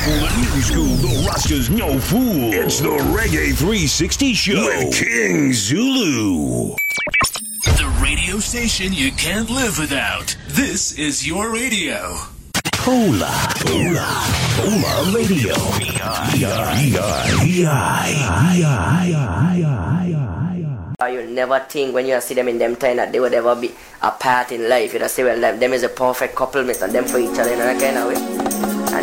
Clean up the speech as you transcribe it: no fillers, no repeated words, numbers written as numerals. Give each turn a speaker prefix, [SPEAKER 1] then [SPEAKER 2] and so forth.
[SPEAKER 1] school and new school, the roster's no fool. It's the Reggae 360 Show with King Zulu.
[SPEAKER 2] The radio station you can't live without. This is your radio.
[SPEAKER 1] Hola Radio.
[SPEAKER 3] You never think when you see them in them time that they would ever be apart in life. You know, say, well, them is a perfect couple, and them for each other in that kind of way.